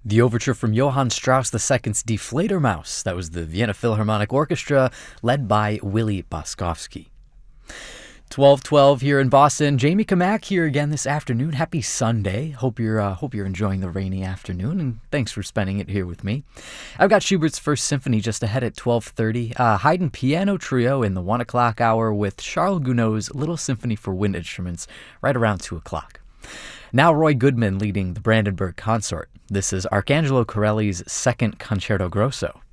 The overture from Johann Strauss II's Die Fledermaus. That was the Vienna Philharmonic Orchestra, led by Willy Boskovsky. 12:12 here in Boston. Jamie Kamak here again this afternoon. Happy Sunday. Hope you're enjoying the rainy afternoon, and thanks for spending it here with me. I've got Schubert's First Symphony just ahead at 12:30. Haydn Piano Trio in the 1 o'clock hour with Charles Gounod's Little Symphony for Wind Instruments right around 2 o'clock. Now Roy Goodman leading the Brandenburg Consort. This is Arcangelo Corelli's Second Concerto Grosso.